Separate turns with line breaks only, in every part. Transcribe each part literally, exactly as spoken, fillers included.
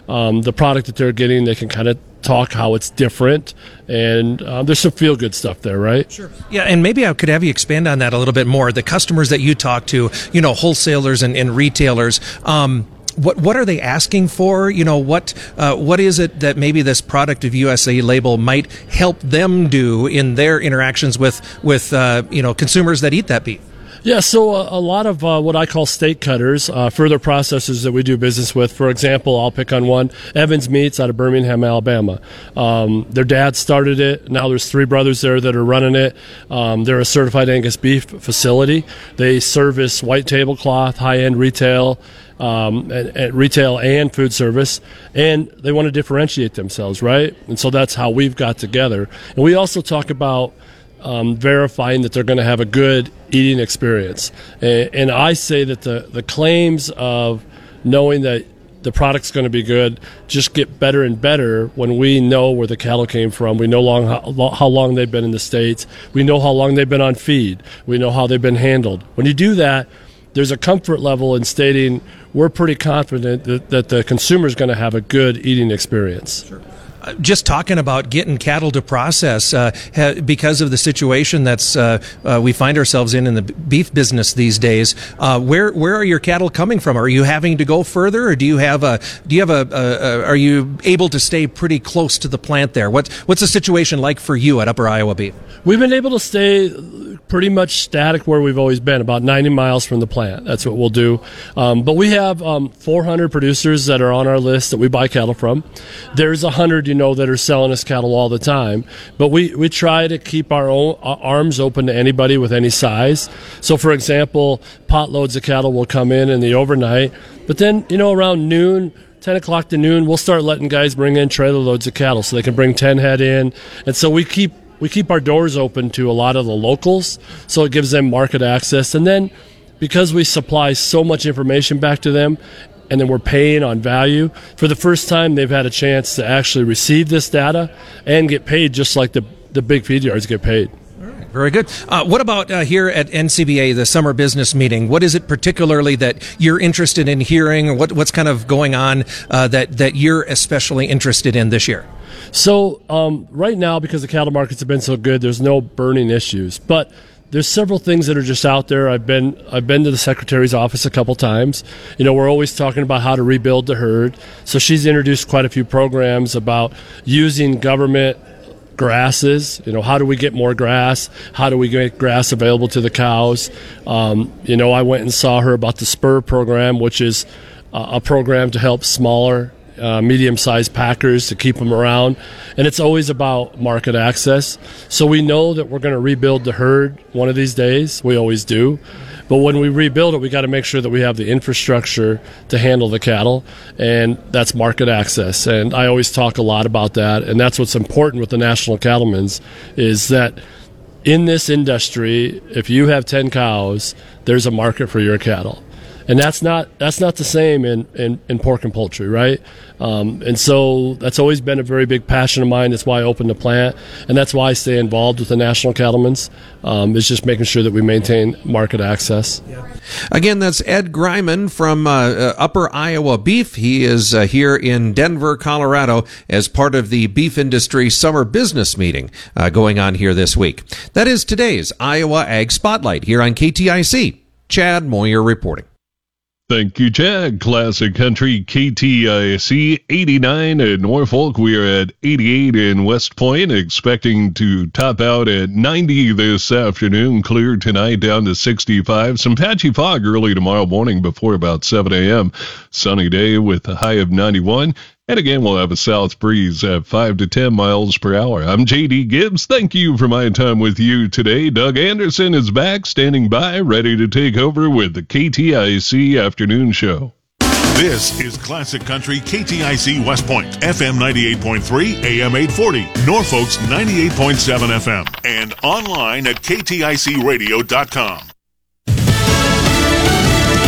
um, the product that they're getting. They can kind of talk how it's different, and uh, there's some feel-good stuff there, right?
Sure. Yeah, and maybe I could have you expand on that a little bit more. The customers that you talk to, you know, wholesalers and, and retailers, um, what what are they asking for? You know, what uh, what is it that maybe this product of U S A Label might help them do in their interactions with with uh, you know, consumers that eat that beef?
Yeah, so a, a lot of uh, what I call steak cutters, uh, further processors that we do business with. For example, I'll pick on one, Evans Meats out of Birmingham, Alabama. Um, their dad started it. Now there's three brothers there that are running it. Um, they're a certified Angus beef facility. They service white tablecloth, high-end retail, um, and, and retail and food service, and they want to differentiate themselves, right? And so that's how we've got together. And we also talk about Um, verifying that they're going to have a good eating experience. And, and I say that the, the claims of knowing that the product's going to be good just get better and better when we know where the cattle came from. We know long how, how long they've been in the States. We know how long they've been on feed. We know how they've been handled. When you do that, there's a comfort level in stating we're pretty confident that, that the consumer is going to have a good eating experience.
Sure. Just talking about getting cattle to process, uh, ha, because of the situation that's uh, uh, we find ourselves in in the beef business these days. Uh, where where are your cattle coming from? Are you having to go further, or do you have a do you have a, a, a are you able to stay pretty close to the plant there? What what's the situation like for you at Upper Iowa Beef?
We've been able to stay pretty much static where we've always been, about ninety miles from the plant. That's what we'll do. Um, but we have um, four hundred producers that are on our list that we buy cattle from. There's one hundred, you know, that are selling us cattle all the time. But we, we try to keep our own our arms open to anybody with any size. So, for example, pot loads of cattle will come in in the overnight. But then, you know, around noon, ten o'clock to noon, we'll start letting guys bring in trailer loads of cattle so they can bring ten head in. And so we keep we keep our doors open to a lot of the locals, so it gives them market access. And then because we supply so much information back to them, and then we're paying on value, for the first time they've had a chance to actually receive this data and get paid just like the, the big feed yards get paid.
All right, very good. Uh, what about uh, here at N C B A, the summer business meeting? What is it particularly that you're interested in hearing? What, what's kind of going on uh, that, that you're especially interested in this year?
So um, right now, because the cattle markets have been so good, there's no burning issues. But there's several things that are just out there. I've been I've been to the Secretary's office a couple times. You know, we're always talking about how to rebuild the herd. So she's introduced quite a few programs about using government grasses. You know, how do we get more grass? How do we get grass available to the cows? Um, you know, I went and saw her about the Spur program, which is uh, a program to help smaller Uh, medium-sized packers to keep them around, and it's always about market access. So we know that we're going to rebuild the herd one of these days. We always do. But when we rebuild it, we got to make sure that we have the infrastructure to handle the cattle, and that's market access. And I always talk a lot about that, and that's what's important with the National Cattlemen's, is that in this industry, if you have ten cows, there's a market for your cattle. And that's not that's not the same in, in, in pork and poultry, right? Um, and so that's always been a very big passion of mine. That's why I opened the plant, and that's why I stay involved with the National Cattlemen's. Um, is just making sure that we maintain market access.
Yeah. Again, that's Ed Greiman from uh, uh, Upper Iowa Beef. He is uh, here in Denver, Colorado, as part of the beef industry summer business meeting uh, going on here this week. That is today's Iowa Ag Spotlight here on K T I C. Chad Moyer reporting.
Thank you, Chad. Classic Country K T I C eighty-nine in Norfolk. We are at eighty-eight in West Point, expecting to top out at ninety this afternoon. Clear tonight down to sixty-five. Some patchy fog early tomorrow morning before about seven a.m. Sunny day with a high of ninety-one. And again, we'll have a south breeze at five to ten miles per hour. I'm J D Gibbs. Thank you for my time with you today. Doug Anderson is back, standing by, ready to take over with the K T I C Afternoon Show.
This is Classic Country K T I C West Point, F M ninety-eight point three, A M eight forty, Norfolk's ninety-eight point seven F M, and online at K T I C radio dot com.
We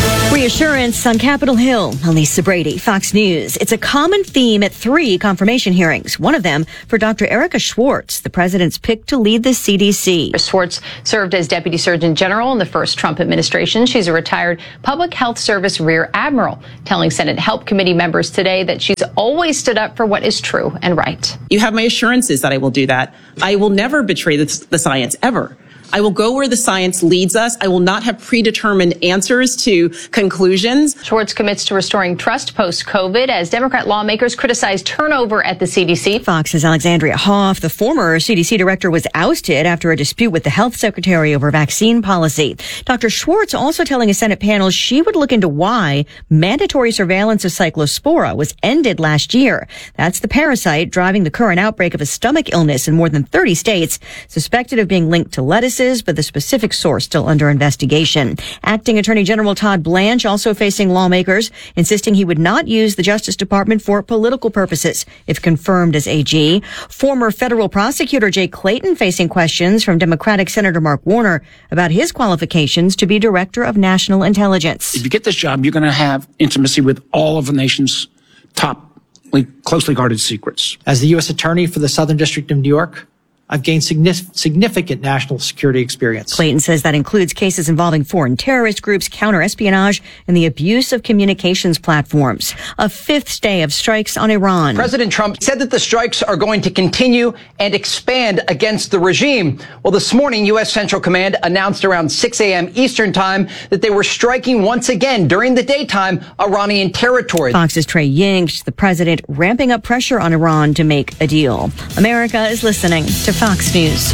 Reassurance on Capitol Hill. Elisa Brady, Fox News. It's a common theme at three confirmation hearings. One of them for Doctor Erica Schwartz, the president's pick to lead the C D C.
Schwartz served as Deputy Surgeon General in the first Trump administration. She's a retired Public Health Service Rear Admiral, telling Senate Help Committee members today that she's always stood up for what is true and right.
You have my assurances that I will do that. I will never betray the, the science, ever. I will go where the science leads us. I will not have predetermined answers to conclusions.
Schwartz commits to restoring trust post-COVID as Democrat lawmakers criticize turnover at the C D C.
Fox's Alexandria Hoff, the former C D C director, was ousted after a dispute with the health secretary over vaccine policy. Doctor Schwartz also telling a Senate panel she would look into why mandatory surveillance of Cyclospora was ended last year. That's the parasite driving the current outbreak of a stomach illness in more than thirty states, suspected of being linked to lettuce, but the specific source still under investigation. Acting Attorney General Todd Blanche also facing lawmakers, insisting he would not use the Justice Department for political purposes if confirmed as A G. Former federal prosecutor Jay Clayton facing questions from Democratic Senator Mark Warner about his qualifications to be Director of National Intelligence.
If you get this job, you're going to have intimacy with all of the nation's top closely guarded secrets.
As the U S Attorney for the Southern District of New York, I've gained significant national security experience.
Clayton says that includes cases involving foreign terrorist groups, counter-espionage, and the abuse of communications platforms. A fifth day of strikes on Iran.
President Trump said that the strikes are going to continue and expand against the regime. Well, this morning, U S Central Command announced around six a.m. Eastern time that they were striking once again during the daytime Iranian territory.
Fox's Trey Yingst, the president ramping up pressure on Iran to make a deal. America is listening to Fox News.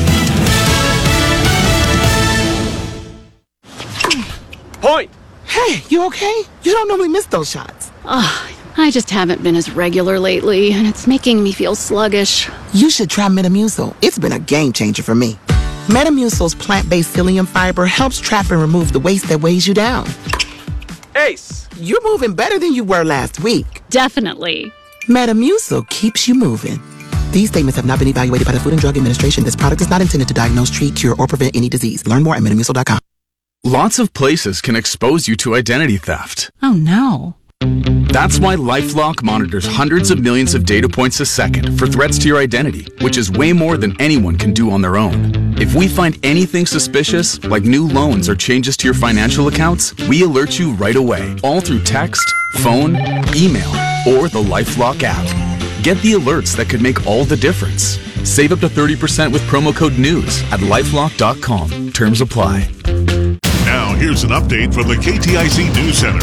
Point! Hey, you okay? You don't normally miss those shots.
Oh, I just haven't been as regular lately, and it's making me feel sluggish.
You should try Metamucil. It's been a game changer for me. Metamucil's plant-based psyllium fiber helps trap and remove the waste that weighs you down. Ace! You're moving better than you were last week.
Definitely.
Metamucil keeps you moving. These statements have not been evaluated by the Food and Drug Administration. This product is not intended to diagnose, treat, cure, or prevent any disease. Learn more at metamucil dot com.
Lots of places can expose you to identity theft.
Oh, no.
That's why LifeLock monitors hundreds of millions of data points a second for threats to your identity, which is way more than anyone can do on their own. If we find anything suspicious, like new loans or changes to your financial accounts, we alert you right away, all through text, phone, email, or the LifeLock app. Get the alerts that could make all the difference. Save up to thirty percent with promo code NEWS at lifelock dot com. Terms apply.
Now, here's an update from the K T I C News Center.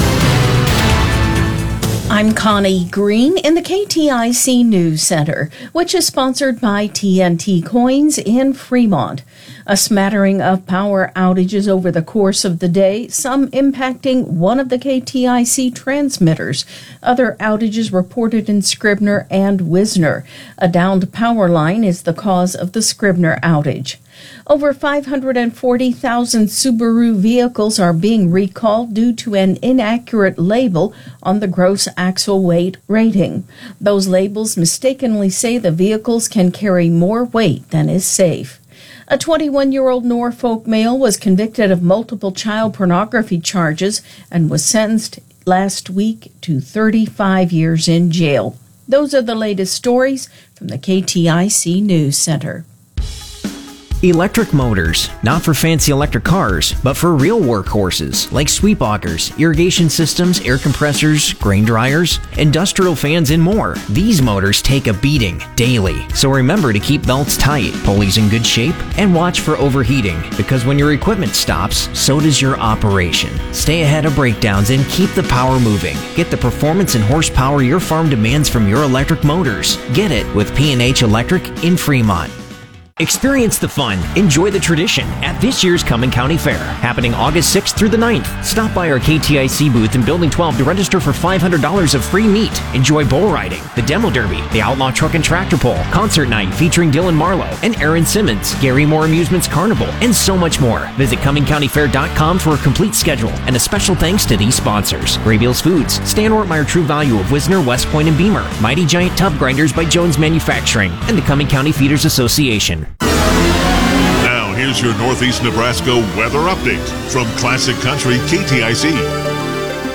I'm Connie Green in the K T I C News Center, which is sponsored by T N T Coins in Fremont. A smattering of power outages over the course of the day, some impacting one of the K T I C transmitters. Other outages reported in Scribner and Wisner. A downed power line is the cause of the Scribner outage. Over five hundred forty thousand Subaru vehicles are being recalled due to an inaccurate label on the gross axle weight rating. Those labels mistakenly say the vehicles can carry more weight than is safe. A twenty-one-year-old Norfolk male was convicted of multiple child pornography charges and was sentenced last week to thirty-five years in jail. Those are the latest stories from the K T I C News Center.
Electric motors, not for fancy electric cars, but for real workhorses like sweep augers, irrigation systems, air compressors, grain dryers, industrial fans, and more. These motors take a beating daily, so remember to keep belts tight, pulleys in good shape, and watch for overheating, because when your equipment stops, so does your operation. Stay ahead of breakdowns and keep the power moving. Get the performance and horsepower your farm demands from your electric motors. Get it with P and H Electric in Fremont. Experience the fun, enjoy the tradition at this year's Cumming County Fair, happening August sixth through the ninth. Stop by our K T I C booth in Building twelve to register for five hundred dollars of free meat. Enjoy bull riding, the demo derby, the outlaw truck and tractor pull, concert night featuring Dylan Marlowe and Aaron Simmons, Gary Moore Amusements Carnival, and so much more. Visit Cumming County Fair dot com for a complete schedule, and a special thanks to these sponsors: Graybeals Foods, Stan Ortmeyer True Value of Wisner, West Point, and Beamer, Mighty Giant Tub Grinders by Jones Manufacturing, and the Cumming County Feeders Association.
Now, here's your Northeast Nebraska weather update from Classic Country K T I C.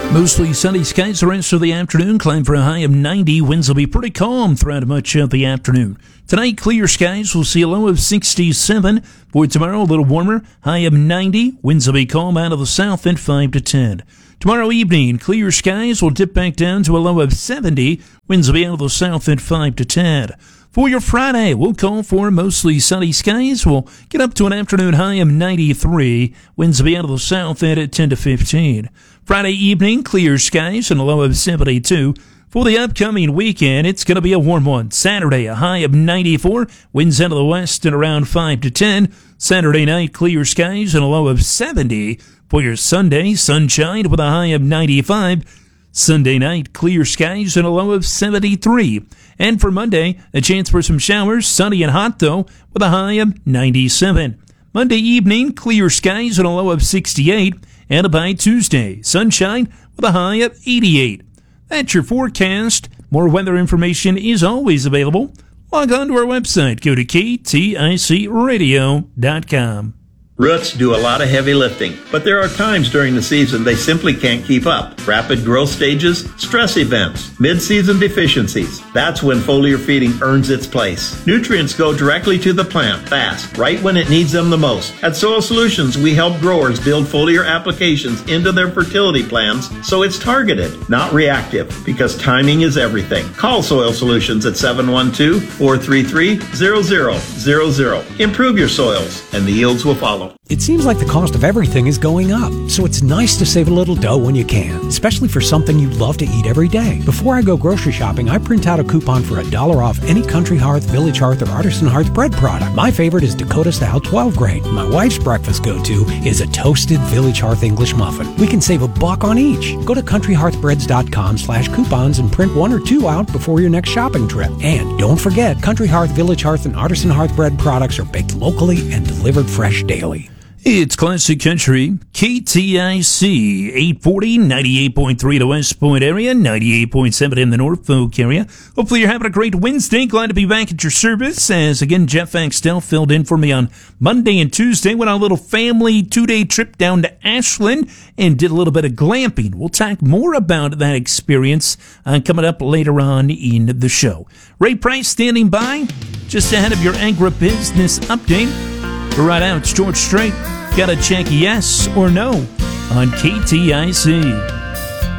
Mostly sunny skies the rest of the afternoon. Climb for a high of ninety. Winds will be pretty calm throughout much of the afternoon. Tonight, clear skies. We'll see a low of sixty-seven. For tomorrow, a little warmer. High of ninety. Winds will be calm out of the south at five to ten. Tomorrow evening, clear skies will dip back down to a low of seventy. Winds will be out of the south at five to ten. For your Friday, we'll call for mostly sunny skies. We'll get up to an afternoon high of ninety-three. Winds will be out of the south at ten to fifteen. Friday evening, clear skies and a low of seventy-two. For the upcoming weekend, it's going to be a warm one. Saturday, a high of ninety-four. Winds out of the west at around five to ten. Saturday night, clear skies and a low of seventy. For your Sunday, sunshine with a high of ninety-five. Sunday night, clear skies and a low of seventy-three. And for Monday, a chance for some showers, sunny and hot though, with a high of ninety-seven. Monday evening, clear skies and a low of sixty-eight. And by Tuesday, sunshine with a high of eighty-eight. That's your forecast. More weather information is always available. Log on to our website. Go to K T I C radio dot com.
Roots do a lot of heavy lifting, but there are times during the season they simply can't keep up. Rapid growth stages, stress events, mid-season deficiencies. That's when foliar feeding earns its place. Nutrients go directly to the plant fast, right when it needs them the most. At Soil Solutions, we help growers build foliar applications into their fertility plans so it's targeted, not reactive, because timing is everything. Call Soil Solutions at seven one two, four three three, zero zero zero zero. Improve your soils, and the yields will follow.
It seems like the cost of everything is going up, so it's nice to save a little dough when you can, especially for something you love to eat every day. Before I go grocery shopping, I print out a coupon for a dollar off any Country Hearth, Village Hearth, or Artisan Hearth bread product. My favorite is Dakota Style twelve grade. My wife's breakfast go-to is a toasted Village Hearth English muffin. We can save a buck on each. Go to country hearth breads dot com slash coupons and print one or two out before your next shopping trip. And don't forget, Country Hearth, Village Hearth, and Artisan Hearth bread products are baked locally and delivered fresh daily.
It's Classic Country, K T I C, eight forty, ninety-eight point three the West Point area, ninety-eight point seven in the Norfolk area. Hopefully you're having a great Wednesday. Glad to be back at your service. As again, Jeff Axtell filled in for me on Monday and Tuesday. Went on a little family two-day trip down to Ashland and did a little bit of glamping. We'll talk more about that experience uh, coming up later on in the show. Ray Price standing by just ahead of your agribusiness update. Right out, it's George Strait. Gotta check yes or no on K T I C.